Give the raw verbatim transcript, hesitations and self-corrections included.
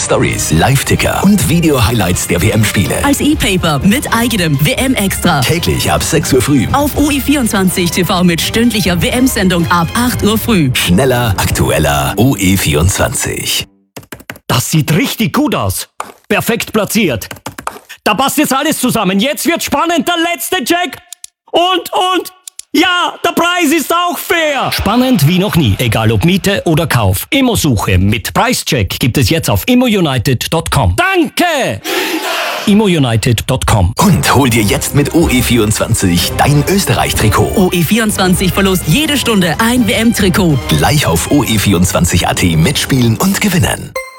Stories, Live-Ticker und Video-Highlights der W M-Spiele. Als E-Paper mit eigenem W M-Extra. Täglich ab sechs Uhr früh. Auf O E vierundzwanzig T V mit stündlicher W M-Sendung ab acht Uhr früh. Schneller, aktueller O E vierundzwanzig. Das sieht richtig gut aus. Perfekt platziert. Da passt jetzt alles zusammen. Jetzt wird spannend. Der letzte Check. Und, und... Ja, der Preis ist auch fair. Spannend wie noch nie, egal ob Miete oder Kauf. Immosuche mit Preischeck gibt es jetzt auf immounited punkt com. Danke! immounited punkt com. Und hol dir jetzt mit O E vierundzwanzig dein Österreich-Trikot. O E vierundzwanzig verlost jede Stunde ein W M-Trikot. Gleich auf O E vierundzwanzig punkt A T mitspielen und gewinnen.